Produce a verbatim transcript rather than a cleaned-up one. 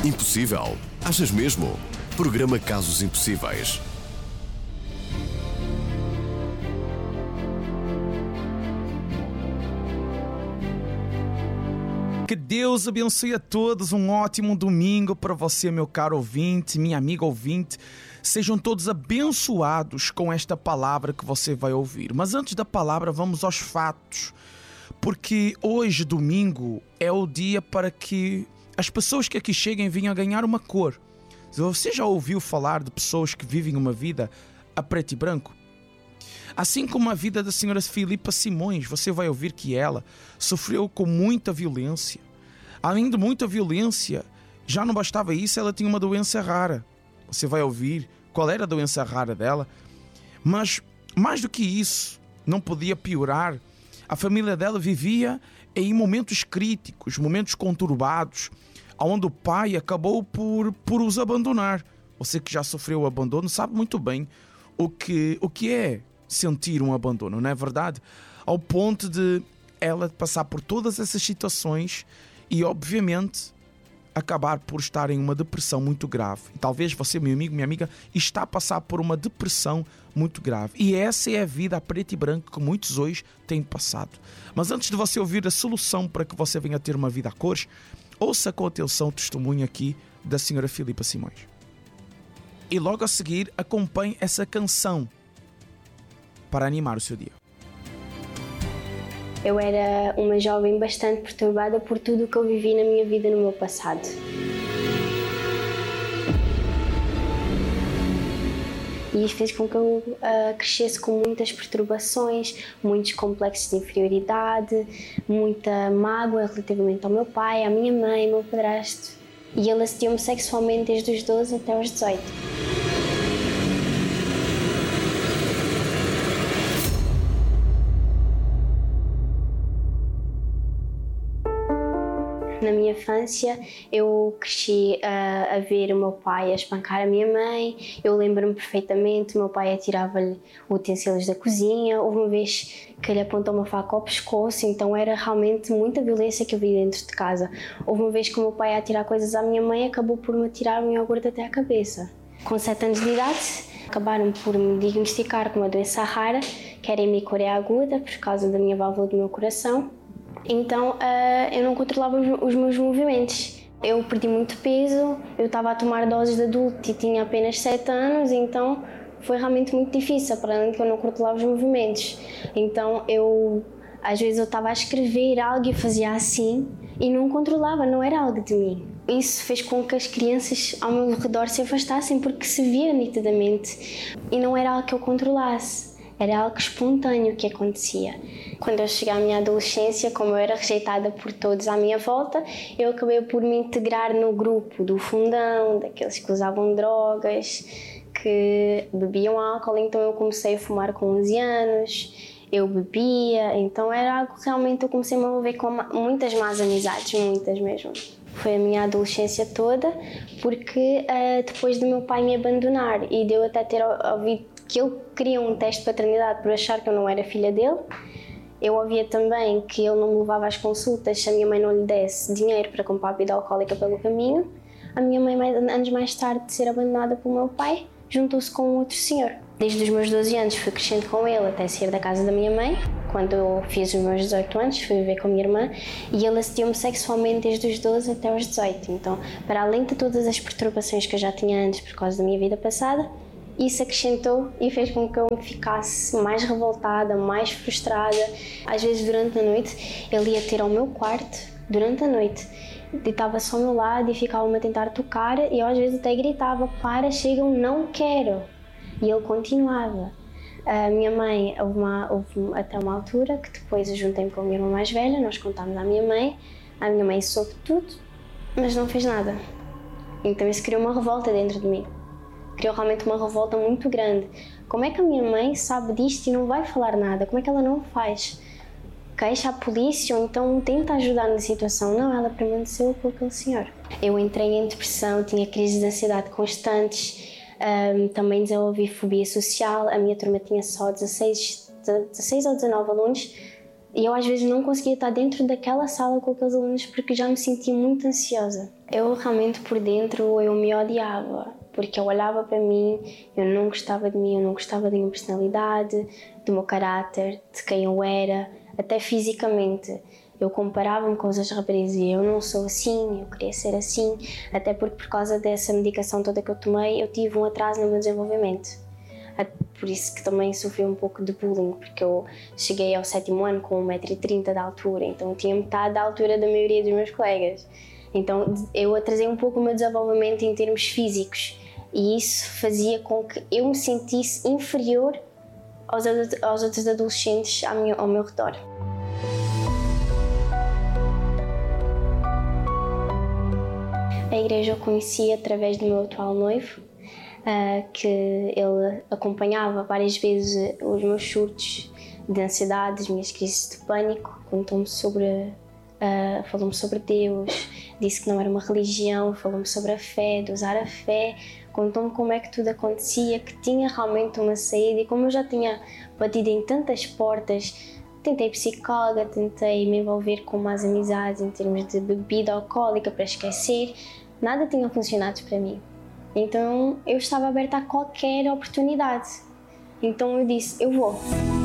Impossível? Achas mesmo? Programa Casos Impossíveis. Que Deus abençoe a todos, um ótimo domingo para você, meu caro ouvinte, minha amiga ouvinte. Sejam todos abençoados com esta palavra que você vai ouvir. Mas antes da palavra, vamos aos fatos. Porque hoje, domingo, é o dia para que as pessoas que aqui cheguem venham a ganhar uma cor. Você já ouviu falar de pessoas que vivem uma vida a preto e branco? Assim como a vida da senhora Filipa Simões, você vai ouvir que ela sofreu com muita violência. Além de muita violência, já não bastava isso, ela tinha uma doença rara. Você vai ouvir qual era a doença rara dela. Mas, mais do que isso, não podia piorar. A família dela vivia em momentos críticos, momentos conturbados, onde o pai acabou por, por os abandonar. Você que já sofreu o abandono sabe muito bem o que, o que é sentir um abandono, não é verdade? Ao ponto de ela passar por todas essas situações e, obviamente, acabar por estar em uma depressão muito grave. E talvez você, meu amigo, minha amiga, está a passar por uma depressão muito grave. E essa é a vida a preto e branco que muitos hoje têm passado. Mas antes de você ouvir a solução para que você venha a ter uma vida a cores, ouça com atenção o testemunho aqui da senhora Filipa Simões. E logo a seguir, acompanhe essa canção para animar o seu dia. Eu era uma jovem bastante perturbada por tudo o que eu vivi na minha vida no meu passado. E isso fez com que eu uh, crescesse com muitas perturbações, muitos complexos de inferioridade, muita mágoa relativamente ao meu pai, à minha mãe, ao meu padrasto. E ele assediou-me sexualmente desde os doze até os dezoito. Na minha infância, eu cresci a, a ver o meu pai a espancar a minha mãe. Eu lembro-me perfeitamente, o meu pai atirava-lhe utensílios da cozinha. Houve uma vez que ele apontou uma faca ao pescoço, então era realmente muita violência que eu vi dentro de casa. Houve uma vez que o meu pai, a atirar coisas à minha mãe, acabou por me atirar um iogurte até à cabeça. Com sete anos de idade, acabaram por me diagnosticar com uma doença rara, que era hemicoreia aguda, por causa da minha válvula do meu coração. Então uh, eu não controlava os meus movimentos. Eu perdi muito peso, eu estava a tomar doses de adulto e tinha apenas sete anos, então foi realmente muito difícil, para além de que eu não controlava os movimentos. Então eu, às vezes eu estava a escrever algo e fazia assim e não controlava, não era algo de mim. Isso fez com que as crianças ao meu redor se afastassem porque se via nitidamente e não era algo que eu controlasse. Era algo espontâneo que acontecia. Quando eu cheguei à minha adolescência, como eu era rejeitada por todos à minha volta, eu acabei por me integrar no grupo do fundão, daqueles que usavam drogas, que bebiam álcool, então eu comecei a fumar com onze anos, eu bebia, então era algo que realmente eu comecei a me envolver com muitas más amizades, muitas mesmo. Foi a minha adolescência toda, porque uh, depois do meu pai me abandonar e de eu até ter ouvido que ele queria um teste de paternidade por achar que eu não era filha dele. Eu ouvia também que ele não me levava às consultas se a minha mãe não lhe desse dinheiro para comprar bebida alcoólica pelo caminho. A minha mãe, anos mais tarde de ser abandonada pelo meu pai, juntou-se com um outro senhor. Desde os meus doze anos fui crescendo com ele até sair da casa da minha mãe. Quando eu fiz os meus dezoito anos, fui viver com a minha irmã e ele assediou-me sexualmente desde os doze até os dezoito. Então, para além de todas as perturbações que eu já tinha antes por causa da minha vida passada, isso acrescentou e fez com que eu ficasse mais revoltada, mais frustrada. Às vezes, durante a noite, ele ia ter ao meu quarto, durante a noite, deitava-se ao meu lado e ficava-me a tentar tocar e eu às vezes até gritava: para, chega, eu não quero. E ele continuava. A minha mãe, houve, uma, houve até uma altura que depois eu juntei-me com a minha irmã mais velha, nós contámos à minha mãe, a minha mãe soube tudo, mas não fez nada. Então isso criou uma revolta dentro de mim. Criou realmente uma revolta muito grande. Como é que a minha mãe sabe disto e não vai falar nada? Como é que ela não faz? Queixa a polícia ou então tenta ajudar na situação? Não, ela permaneceu com aquele senhor. Eu entrei em depressão, tinha crises de ansiedade constantes, um, também desenvolvi fobia social. A minha turma tinha só dezasseis, dezasseis ou dezanove alunos. E eu às vezes não conseguia estar dentro daquela sala com aqueles alunos porque já me sentia muito ansiosa. Eu realmente por dentro eu me odiava, porque eu olhava para mim, eu não gostava de mim, eu não gostava da minha personalidade, do meu caráter, de quem eu era, até fisicamente. Eu comparava-me com as outras rapazes e eu não sou assim, eu queria ser assim, até porque por causa dessa medicação toda que eu tomei, eu tive um atraso no meu desenvolvimento. Por isso que também sofri um pouco de bullying, porque eu cheguei ao sétimo ano com um metro e trinta de altura, então tinha metade da altura da maioria dos meus colegas. Então eu atrasei um pouco o meu desenvolvimento em termos físicos e isso fazia com que eu me sentisse inferior aos, aos outros adolescentes ao meu, ao meu redor. A igreja eu conheci através do meu atual noivo, uh, que ele acompanhava várias vezes os meus surtos de ansiedade, as minhas crises de pânico, contou-me sobre, uh, falou-me sobre Deus, disse que não era uma religião, falou-me sobre a fé, de usar a fé, contou-me como é que tudo acontecia, que tinha realmente uma saída e como eu já tinha batido em tantas portas. Tentei psicóloga, tentei me envolver com mais amizades em termos de bebida alcoólica para esquecer, nada tinha funcionado para mim. Então eu estava aberta a qualquer oportunidade. Então eu disse, eu vou.